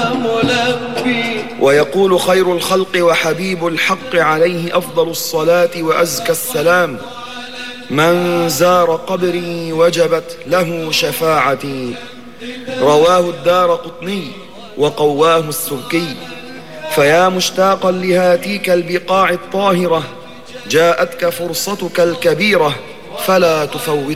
ملبي. ويقول خير الخلق وحبيب الحق عليه أفضل الصلاة وأزكى السلام: من زار قبري وجبت له شفاعتي. رواه الدارقطني وقواه السبكي. فيا مشتاقا لهاتيك البقاع الطاهرة، جاءتك فرصتك الكبيرة فلا تفوت.